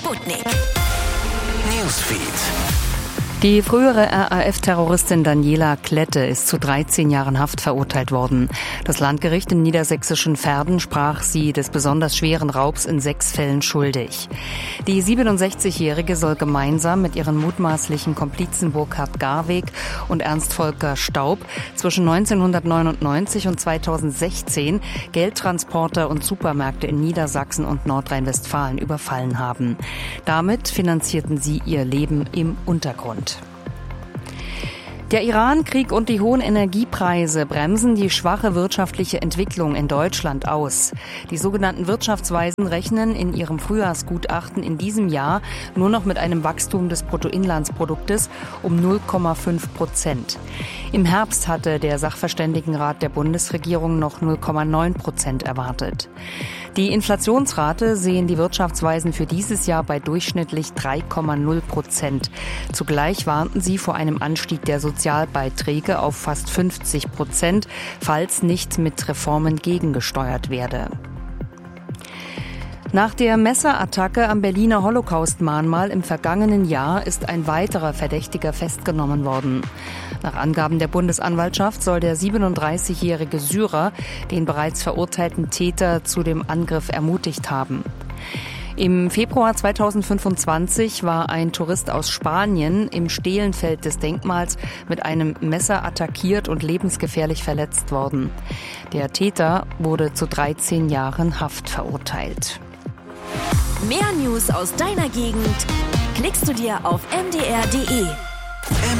Sputnik Newsfeed. Die frühere RAF-Terroristin Daniela Klette ist zu 13 Jahren Haft verurteilt worden. Das Landgericht im niedersächsischen Verden sprach sie des besonders schweren Raubs in 6 Fällen schuldig. Die 67-Jährige soll gemeinsam mit ihren mutmaßlichen Komplizen Burkhard Garweg und Ernst Volker Staub zwischen 1999 und 2016 Geldtransporter und Supermärkte in Niedersachsen und Nordrhein-Westfalen überfallen haben. Damit finanzierten sie ihr Leben im Untergrund. Der Iran-Krieg und die hohen Energiepreise bremsen die schwache wirtschaftliche Entwicklung in Deutschland aus. Die sogenannten Wirtschaftsweisen rechnen in ihrem Frühjahrsgutachten in diesem Jahr nur noch mit einem Wachstum des Bruttoinlandsproduktes um 0,5%. Im Herbst hatte der Sachverständigenrat der Bundesregierung noch 0,9% erwartet. Die Inflationsrate sehen die Wirtschaftsweisen für dieses Jahr bei durchschnittlich 3,0%. Zugleich warnten sie vor einem Anstieg der Sozialbeiträge auf fast 50%, falls nicht mit Reformen gegengesteuert werde. Nach der Messerattacke am Berliner Holocaust-Mahnmal im vergangenen Jahr ist ein weiterer Verdächtiger festgenommen worden. Nach Angaben der Bundesanwaltschaft soll der 37-jährige Syrer den bereits verurteilten Täter zu dem Angriff ermutigt haben. Im Februar 2025 war ein Tourist aus Spanien im Stehlenfeld des Denkmals mit einem Messer attackiert und lebensgefährlich verletzt worden. Der Täter wurde zu 13 Jahren Haft verurteilt. Mehr News aus deiner Gegend klickst du dir auf mdr.de.